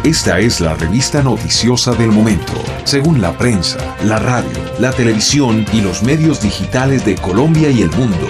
Esta es la revista noticiosa del momento, según la prensa, la radio, la televisión y los medios digitales de Colombia y el mundo.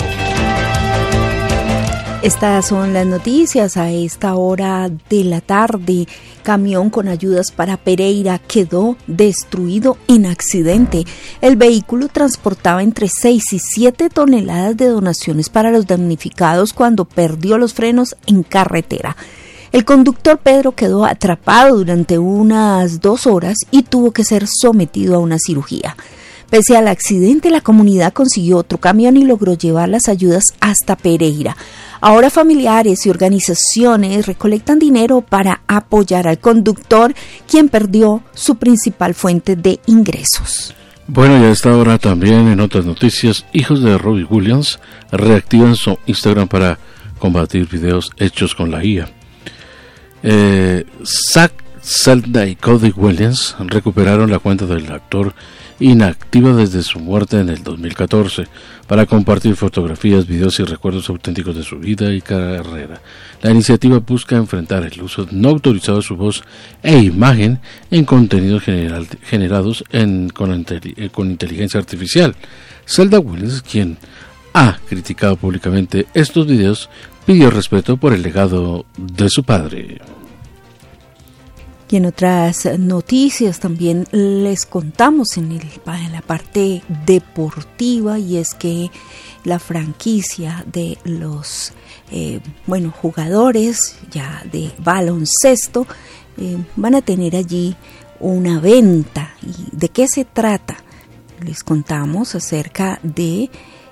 Estas son las noticias a esta hora de la tarde. Camión con ayudas para Pereira quedó destruido en accidente. El vehículo transportaba entre 6 y 7 toneladas de donaciones para los damnificados cuando perdió los frenos en carretera. El conductor Pedro quedó atrapado durante unas 2 horas y tuvo que ser sometido a una cirugía. Pese al accidente, la comunidad consiguió otro camión y logró llevar las ayudas hasta Pereira. Ahora familiares y organizaciones recolectan dinero para apoyar al conductor, quien perdió su principal fuente de ingresos. Bueno, y a esta hora también en otras noticias, hijos de Robbie Williams reactivan su Instagram para combatir videos hechos con la IA. Zach, Zelda y Cody Williams recuperaron la cuenta del actor inactiva desde su muerte en el 2014 para compartir fotografías, videos y recuerdos auténticos de su vida y carrera. La iniciativa busca enfrentar el uso no autorizado de su voz e imagen en contenidos generados con inteligencia artificial. Zelda Williams, quien ha criticado públicamente estos videos, pidió respeto por el legado de su padre. Y en otras noticias también les contamos en la parte deportiva, y es que la franquicia de los jugadores ya de baloncesto van a tener allí una venta. ¿Y de qué se trata? Les contamos acerca de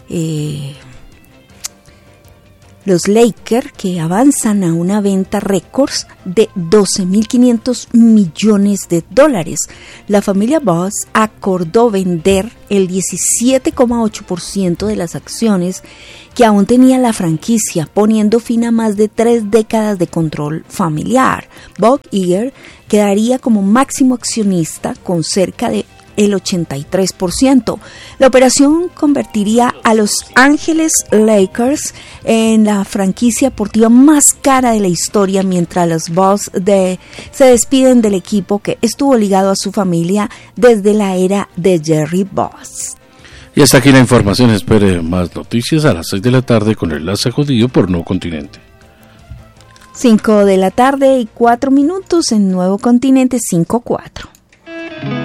los Lakers, que avanzan a una venta récords de $12.500 millones. La familia Boss acordó vender el 17,8% de las acciones que aún tenía la franquicia, poniendo fin a más de 3 décadas de control familiar. Bob Iger quedaría como máximo accionista con cerca de el 83%. La operación convertiría a Los Ángeles Lakers en la franquicia deportiva más cara de la historia, mientras los Bulls se despiden del equipo que estuvo ligado a su familia desde la era de Jerry Buss. Y hasta aquí la información. Espere más noticias a las 6 de la tarde con Enlace Judío por Nuevo Continente. 5 de la tarde y 4 minutos en Nuevo Continente 5-4.